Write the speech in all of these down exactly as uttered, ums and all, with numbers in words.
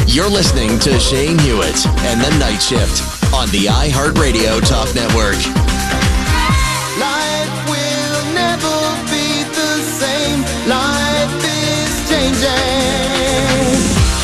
You're listening to Shane Hewitt and the Night Shift on the iHeartRadio Talk Network. Life will never be the same. Life is changing.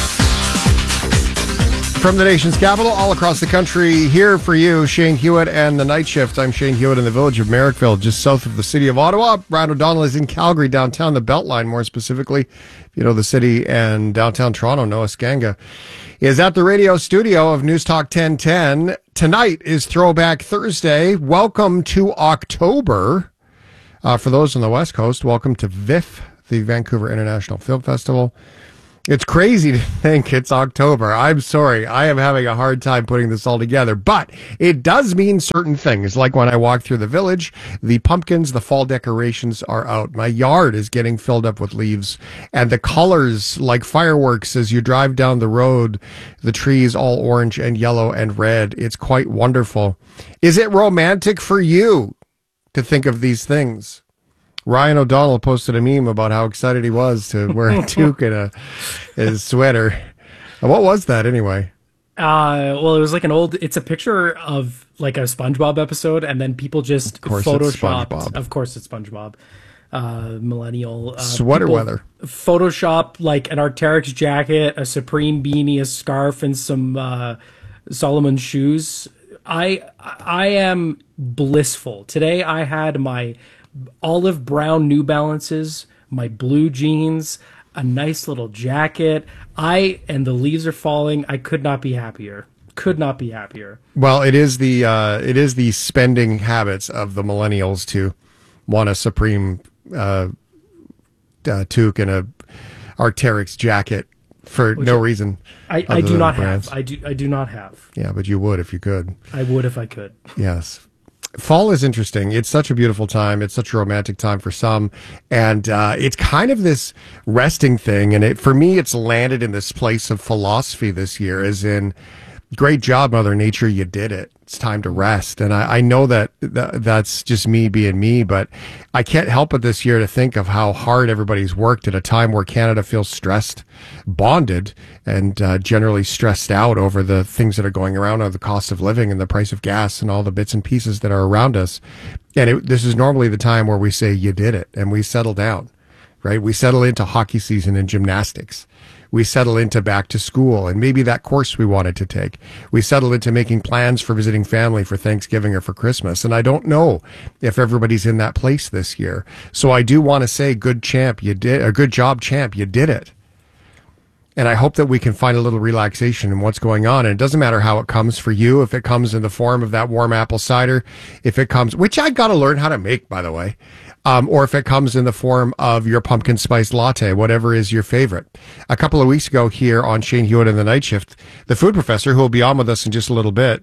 From the nation's capital, all across the country, here for you, Shane Hewitt and the Night Shift. I'm Shane Hewitt in the village of Merrickville, just south of the city of Ottawa. Brian O'Donnell is in Calgary, downtown, the Beltline, more specifically. If you know the city, and downtown Toronto, Noah Skanga is at the radio studio of News Talk ten ten. Tonight is Throwback Thursday. Welcome to October. Uh, for those on the West Coast, welcome to V I F, the Vancouver International Film Festival. It's crazy to think it's October. I'm sorry. I am having a hard time putting this all together, but it does mean certain things. Like when I walk through the village, the pumpkins, the fall decorations are out. My yard is getting filled up with leaves, and the colors like fireworks as you drive down the road, the trees all orange and yellow and red. It's quite wonderful. Is it romantic for you to think of these things? Ryan O'Donnell posted a meme about how excited he was to wear a toque and a his sweater. What was that anyway? Uh, well, it was like an old. It's a picture of like a SpongeBob episode, and then people just photoshopped. Of course, it's SpongeBob. Uh, millennial uh, sweater weather. Photoshop like an Arc'teryx jacket, a Supreme beanie, a scarf, and some uh, Solomon shoes. I I am blissful today. I had my olive brown New Balances, my blue jeans, a nice little jacket. I and the leaves are falling. I could not be happier. Could not be happier. Well, it is the uh, it is the spending habits of the millennials to want a Supreme uh, uh, toque and a Arc'teryx jacket for Which no reason. I, I do not have. I do I do not have. Yeah, but you would if you could. I would if I could. Yes. Fall is interesting. It's such a beautiful time. It's such a romantic time for some. And uh, it's kind of this resting thing. And it, for me, it's landed in this place of philosophy this year, as in, great job, Mother Nature. You did it. It's time to rest. And I, I know that th- that's just me being me, but I can't help it this year to think of how hard everybody's worked at a time where Canada feels stressed, bonded, and uh, generally stressed out over the things that are going around, or the cost of living and the price of gas and all the bits and pieces that are around us. And it, this is normally the time where we say, you did it, and we settle down, right? We settle into hockey season and gymnastics. We settle into back to school and maybe that course we wanted to take. We settle into making plans for visiting family for Thanksgiving or for Christmas. And I don't know if everybody's in that place this year. So I do want to say, good champ, you did a good job, champ. You did it. And I hope that we can find a little relaxation in what's going on. And it doesn't matter how it comes for you. If it comes in the form of that warm apple cider, if it comes, which I got to learn how to make, by the way. Um, or if it comes in the form of your pumpkin spice latte, whatever is your favorite. A couple of weeks ago here on Shane Hewitt and the Night Shift, the food professor, who will be on with us in just a little bit,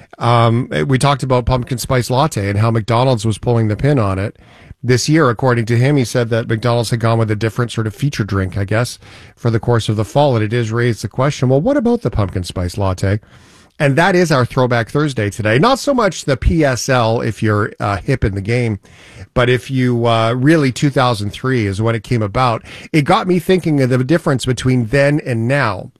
um, we talked about pumpkin spice latte and how McDonald's was pulling the pin on it. This year, according to him, he said that McDonald's had gone with a different sort of feature drink, I guess, for the course of the fall. And it is raised the question, well, what about the pumpkin spice latte? And that is our Throwback Thursday today. Not so much the P S L, if you're uh, hip in the game, but if you uh, really, two thousand three is when it came about. It got me thinking of the difference between then and now.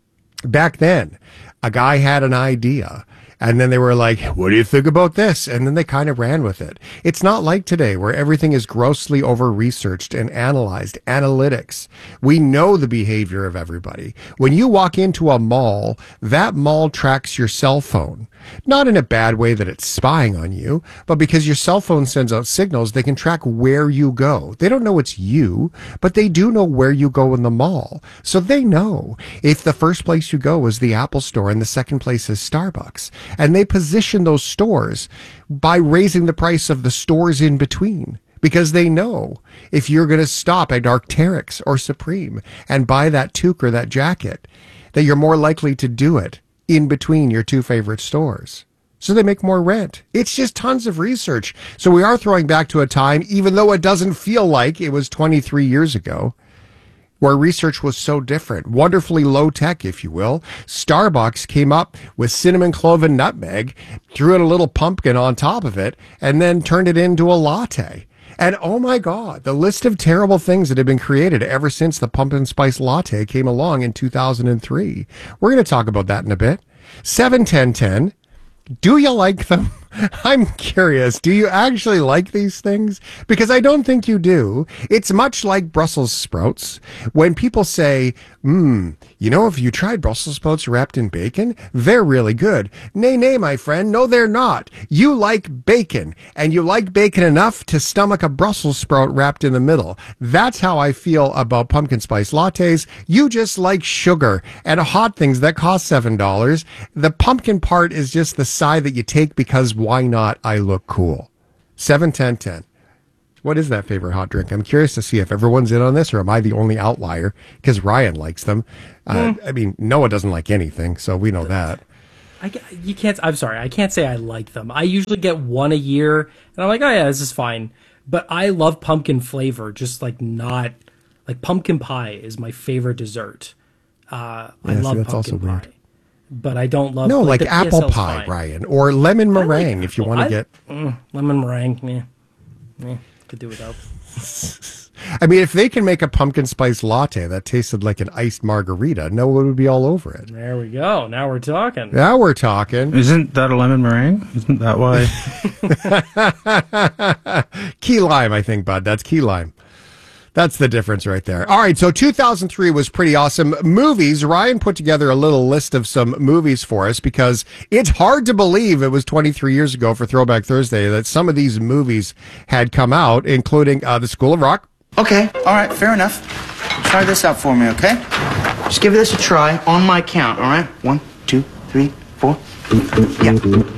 Back then, a guy had an idea, and then they were like, what do you think about this? And then they kind of ran with it. It's not like today where everything is grossly over-researched and analyzed. Analytics. We know the behavior of everybody. When you walk into a mall, that mall tracks your cell phone. Not in a bad way that it's spying on you, but because your cell phone sends out signals, they can track where you go. They don't know it's you, but they do know where you go in the mall. So they know if the first place you go is the Apple Store and the second place is Starbucks. And they position those stores by raising the price of the stores in between, because they know if you're going to stop at Arc'teryx or Supreme and buy that toque or that jacket, that you're more likely to do it in between your two favorite stores. So they make more rent. It's just tons of research. So we are throwing back to a time, even though it doesn't feel like it was twenty-three years ago, where research was so different, wonderfully low tech, if you will. Starbucks came up with cinnamon, clove, and nutmeg, threw in a little pumpkin on top of it, and then turned it into a latte. And oh my God, the list of terrible things that have been created ever since the pumpkin spice latte came along in two thousand three. We're going to talk about that in a bit. seven ten ten. Do you like them? I'm curious. Do you actually like these things? Because I don't think you do. It's much like Brussels sprouts. When people say, hmm, you know, if you tried Brussels sprouts wrapped in bacon, they're really good. Nay, nay, my friend. No, they're not. You like bacon, and you like bacon enough to stomach a Brussels sprout wrapped in the middle. That's how I feel about pumpkin spice lattes. You just like sugar and hot things that cost seven dollars. The pumpkin part is just the side that you take because why not? I look cool. seven ten ten. What is that favorite hot drink? I'm curious to see if everyone's in on this, or am I the only outlier? Because Ryan likes them. Uh, mm. I mean, Noah doesn't like anything, so we know that. I, you can't. I'm sorry. I can't say I like them. I usually get one a year, and I'm like, oh yeah, this is fine. But I love pumpkin flavor, just like not like pumpkin pie is my favorite dessert. Uh, I yeah, love see, that's pumpkin also pie. weird. But I don't love no like, like apple P S L's pie, fine. Ryan, or lemon meringue like if you apple. want to I, get mm, lemon meringue. Yeah, yeah, could do without. I mean, if they can make a pumpkin spice latte that tasted like an iced margarita, no one would be all over it. There we go. Now we're talking. Now we're talking. Isn't that a lemon meringue? Isn't that why? Key lime, I think, bud. That's key lime. That's the difference right there. All right, so two thousand three was pretty awesome. Movies, Ryan put together a little list of some movies for us because it's hard to believe it was twenty-three years ago for Throwback Thursday that some of these movies had come out, including uh, The School of Rock. Okay, all right, fair enough. Try this out for me, okay? Just give this a try on my count, all right? One, two, three, four. Yeah.